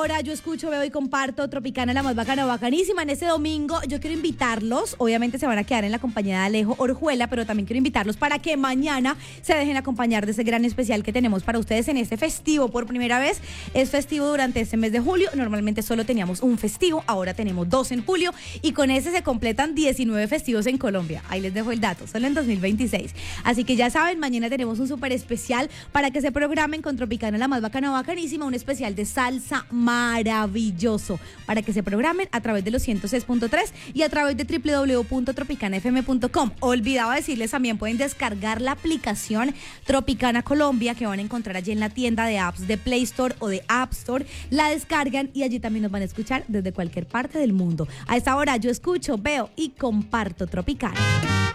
hora yo escucho, veo y comparto Tropicana, la más bacana, bacanísima. En este domingo yo quiero invitarlos, obviamente se van a quedar en la compañía de Alejo Orjuela, pero también quiero invitarlos para que mañana se dejen acompañar de ese gran especial que tenemos para ustedes en este festivo. Por primera vez es festivo durante este mes de julio. Normalmente solo teníamos un festivo, ahora tenemos 2 en julio y con ese se completan 19 festivos en Colombia. Ahí les dejo el dato, solo en 2026. Así que ya saben, mañana tenemos un súper especial para que se programen con Tropicana, la más bacana, bacanísima, un especial de salsa maravilloso, para que se programen a través de los 106.3 y a través de www.tropicanafm.com. Olvidaba decirles, también pueden descargar la aplicación Tropicana Colombia, que van a encontrar allí en la tienda de apps de Play Store o de App Store. La descargan y allí también nos van a escuchar desde cualquier parte del mundo. A esta hora yo escucho, veo y comparto Tropicana.